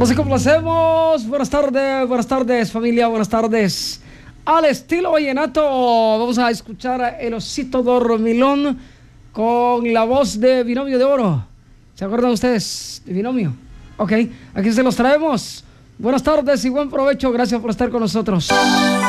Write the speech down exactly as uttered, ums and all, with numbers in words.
Ahora sí complacemos. Buenas tardes, buenas tardes familia, buenas tardes. Al estilo vallenato, vamos a escuchar a El Osito Dormilón con la voz de Binomio de Oro. ¿Se acuerdan ustedes de Binomio? Ok, aquí se los traemos. Buenas tardes y buen provecho. Gracias por estar con nosotros.